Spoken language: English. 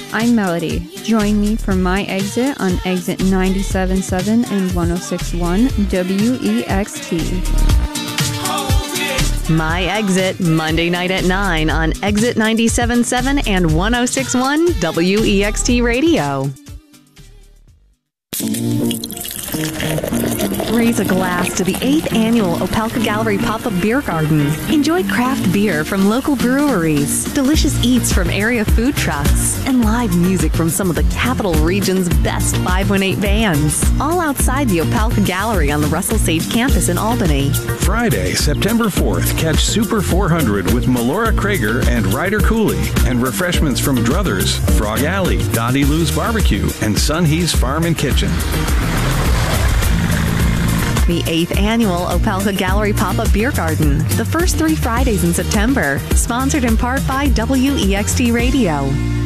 I'm Melody. Join me for My Exit on Exit 97.7 and 106.1 WEXT. My Exit, Monday night at 9 on Exit 97.7 and 106.1 WEXT Radio. Raise a glass to the 8th annual Opelka Gallery Pop-Up Beer Garden. Enjoy craft beer from local breweries, delicious eats from area food trucks, and live music from some of the capital region's best 518 bands. All outside the Opelka Gallery on the Russell Sage campus in Albany. Friday, September 4th, catch Super 400 with Melora Krager and Ryder Cooley, and refreshments from Druthers, Frog Alley, Dottie Lou's Barbecue, and Sun He's Farm and Kitchen. The 8th annual Opelka Gallery Pop-Up Beer Garden, the first 3 Fridays in September, sponsored in part by WEXT Radio.